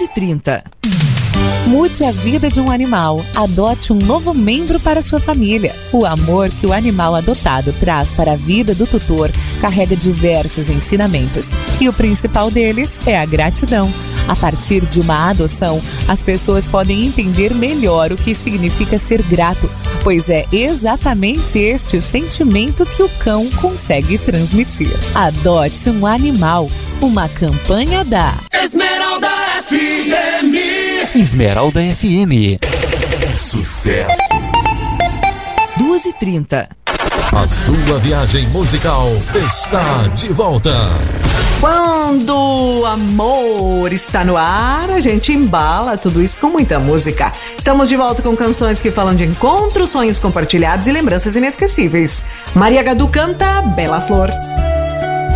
12h30. Mude a vida de um animal. Adote um novo membro para sua família. O amor que o animal adotado traz para a vida do tutor carrega diversos ensinamentos. E o principal deles é a gratidão. A partir de uma adoção, as pessoas podem entender melhor o que significa ser grato, pois é exatamente este o sentimento que o cão consegue transmitir. Adote um animal. Uma campanha da Esmeralda FM. Esmeralda FM. Sucesso. 12h30. A sua viagem musical está de volta. Quando o amor está no ar, a gente embala tudo isso com muita música. Estamos de volta com canções que falam de encontros, sonhos compartilhados e lembranças inesquecíveis. Maria Gadu canta Bela Flor.